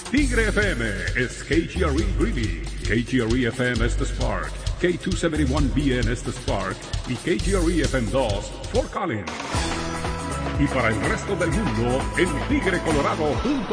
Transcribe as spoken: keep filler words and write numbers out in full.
Tigre F M is K G R E Greeley, K G R E F M es The Spark, K doscientos setenta y uno B N es The Spark y K G R E F M dos Fort Collins. Y para el resto del mundo en tigre colorado punto com.